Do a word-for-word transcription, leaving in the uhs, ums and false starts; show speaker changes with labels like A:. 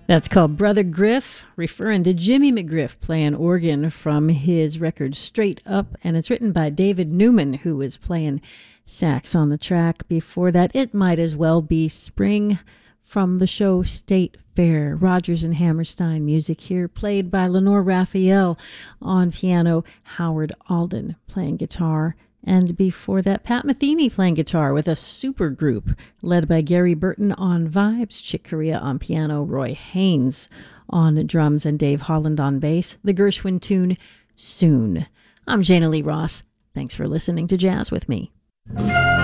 A: That's called Brother Griff, referring to Jimmy McGriff playing organ from his record Straight Up, and it's written by David Newman, who was playing sax on the track. Before that, It Might As Well Be Spring from the show State Fair. Rodgers and Hammerstein music here, played by Lenore Raphael on piano, Howard Alden playing guitar. And before that, Pat Metheny playing guitar with a super group led by Gary Burton on vibes, Chick Corea on piano, Roy Haynes on drums, and Dave Holland on bass. The Gershwin tune, Soon. I'm Jana Lee Ross. Thanks for listening to Jazz with Me.